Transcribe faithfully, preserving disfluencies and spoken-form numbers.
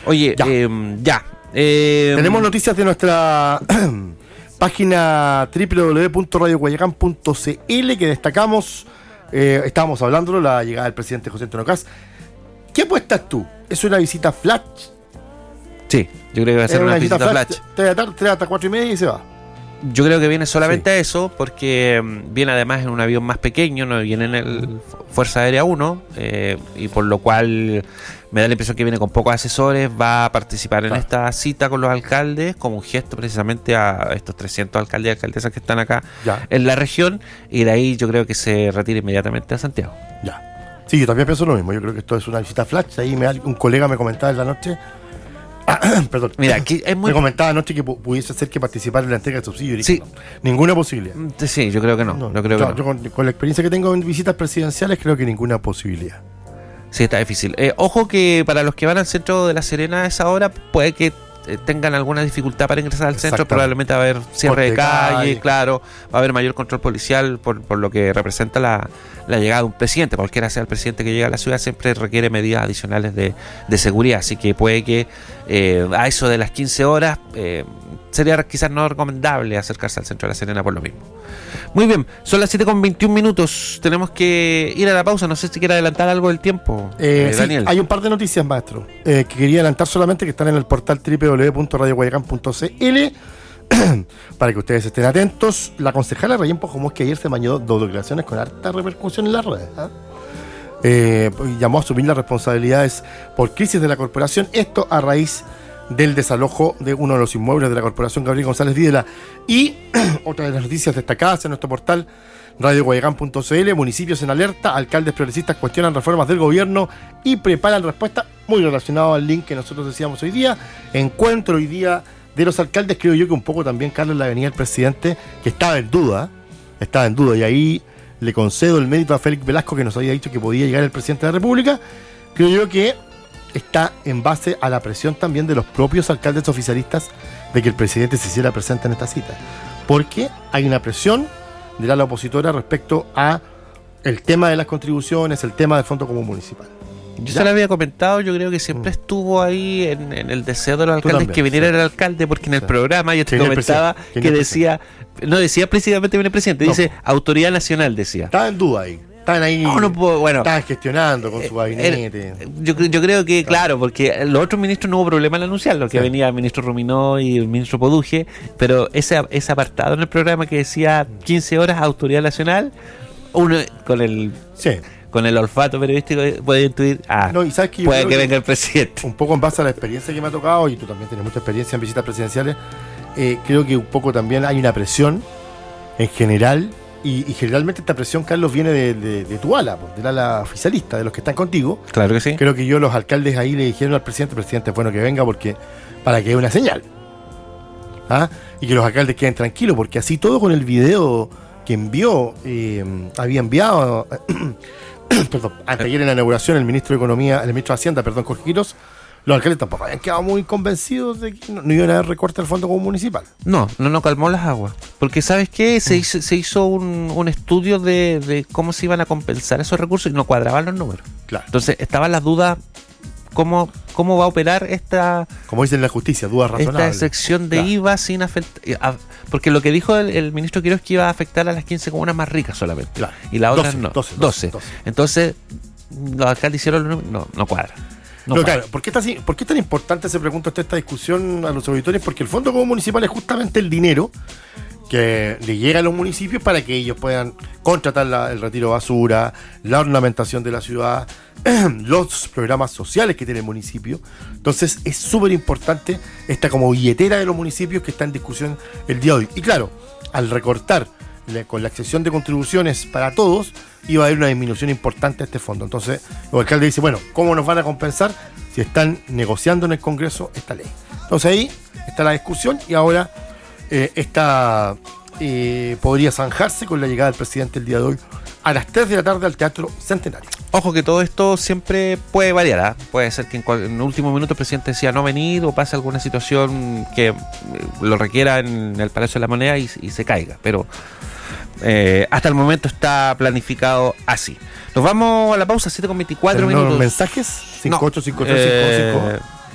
Oye, ya. Eh, ya. Eh, Tenemos noticias de nuestra página doble u doble u doble u punto radio guayacán punto c l que destacamos. Eh, estábamos hablando la llegada del presidente José Antonio Kast. ¿Qué apuestas tú? ¿Es una visita flash? Sí, yo creo que va a ser una, una visita, visita flash. tres de la tarde, tres hasta cuatro y media y se va. Yo creo que viene solamente sí. a eso, porque viene además en un avión más pequeño, no viene en el Fuerza Aérea uno, eh, y por lo cual me da la impresión que viene con pocos asesores, va a participar en claro. esta cita con los alcaldes, como un gesto precisamente a estos trescientos alcaldes y alcaldesas que están acá ya. en la región, y de ahí yo creo que se retira inmediatamente a Santiago. Ya. Sí, yo también pienso lo mismo, yo creo que esto es una visita flash, ahí me, un colega me comentaba en la noche, Ah, perdón. Mira, aquí es muy... Me comentaba anoche que pu- pudiese ser que participar en la entrega de subsidios. Sí. No, ninguna posibilidad. Sí, yo creo que no. no, yo creo yo, que no. yo con, con la experiencia que tengo en visitas presidenciales, creo que ninguna posibilidad. Sí, está difícil. Eh, ojo que para los que van al centro de La Serena a esa hora, puede que eh, tengan alguna dificultad para ingresar al centro. Probablemente va a haber cierre de, de calle, calle, claro. Va a haber mayor control policial por, por lo que representa la, la llegada de un presidente. Cualquiera sea el presidente que llega a la ciudad, siempre requiere medidas adicionales de, de seguridad. Así que puede que eh, a eso de las quince horas eh, sería quizás no recomendable acercarse al centro de La Serena por lo mismo. Muy bien, son las siete con veintiún minutos. Tenemos que ir a la pausa. No sé si quiere adelantar algo del tiempo, eh, eh, Daniel. Sí, hay un par de noticias, maestro, eh, que quería adelantar solamente, que están en el portal doble u doble u doble u punto radio guayacán punto c l para que ustedes estén atentos. La concejala Rayén Pojomos, que ayer se bañó dos declaraciones con harta repercusión en las redes, ¿eh? Eh, llamó a asumir las responsabilidades por crisis de la corporación, esto a raíz del desalojo de uno de los inmuebles de la corporación Gabriel González Videla. Y otra de las noticias destacadas en nuestro portal radio guayacán punto c l: municipios en alerta, alcaldes progresistas cuestionan reformas del gobierno y preparan respuesta, muy relacionado al link que nosotros decíamos hoy día. Encuentro hoy día de los alcaldes, creo yo que un poco también, Carlos, la venía el presidente, que estaba en duda, estaba en duda, y ahí le concedo el mérito a Félix Velasco, que nos había dicho que podía llegar el presidente de la República. Creo yo que está en base a la presión también de los propios alcaldes oficialistas de que el presidente se hiciera presente en esta cita, porque hay una presión de la ala opositora respecto a el tema de las contribuciones, el tema del Fondo Común Municipal. Yo se lo había comentado, yo creo que siempre mm. estuvo ahí en, en el deseo de los alcaldes también, que viniera sí. el alcalde, porque en el sí. programa yo te comentaba que decía, no decía explícitamente viene el presidente, no. dice autoridad nacional, decía. Estaba en duda ahí. Estaban ahí, no, no puedo, bueno, estaban gestionando con su gabinete. Eh, yo, yo creo que, claro, porque los otros ministros no hubo problema en anunciarlo, que sí. venía el ministro Ruminó y el ministro Poduje, pero ese, ese apartado en el programa que decía quince horas autoridad nacional, uno con el... Sí. Con el olfato periodístico puede intuir, ah, no, y sabes que puede que, que que venga el presidente. Un poco en base a la experiencia que me ha tocado, y tú también tienes mucha experiencia en visitas presidenciales, eh, creo que un poco también hay una presión en general, y, y generalmente esta presión, Carlos, viene de, de, de tu ala, pues, del ala oficialista, de los que están contigo. Claro que sí. Creo que yo, los alcaldes ahí le dijeron al presidente, presidente, es bueno que venga porque para que dé una señal. ¿Ah? Y que los alcaldes queden tranquilos, porque así todo con el video que envió, eh, había enviado... perdón, anteayer en la inauguración el ministro de Economía, el ministro de Hacienda, perdón, Jorge Quirós, los alcaldes tampoco habían quedado muy convencidos de que no, no iban a haber recorte al Fondo Común Municipal. No, no, no calmó las aguas. Porque ¿sabes qué? Se hizo, se hizo un, un estudio de, de cómo se iban a compensar esos recursos y no cuadraban los números. Claro. Entonces estaban las dudas, cómo, cómo va a operar esta... Como dicen en la justicia, dudas razonables. Esta sección de claro. I V A sin afectar... Porque lo que dijo el, el ministro Quirós que iba a afectar a las quince comunas más ricas solamente. Claro. Y las otras doce, no. doce, doce. doce. Entonces, los alcaldes hicieron los números. No, no cuadra. No, no claro, ¿por qué, está así, ¿por qué es tan importante, se pregunta usted, esta discusión a los auditores? Porque el Fondo Común Municipal es justamente el dinero que le llega a los municipios para que ellos puedan contratar la, el retiro de basura, la ornamentación de la ciudad, los programas sociales que tiene el municipio. Entonces es súper importante esta como billetera de los municipios que está en discusión el día de hoy. Y claro, al recortar la, con la accesión de contribuciones para todos, iba a haber una disminución importante a este fondo. Entonces los alcaldes dicen, bueno, ¿cómo nos van a compensar si están negociando en el Congreso esta ley? Entonces ahí está la discusión, y ahora eh, esta eh, podría zanjarse con la llegada del presidente el día de hoy a las tres de la tarde al Teatro Centenario. Ojo que todo esto siempre puede variar, ¿eh? Puede ser que en, cual, en el último minuto el presidente decida no venir, o pase alguna situación que lo requiera en el Palacio de la Moneda y, y se caiga, pero eh, hasta el momento está planificado así. Nos vamos a la pausa, siete con veinticuatro minutos. ¿Mensajes? cinco ocho cinco tres cinco cinco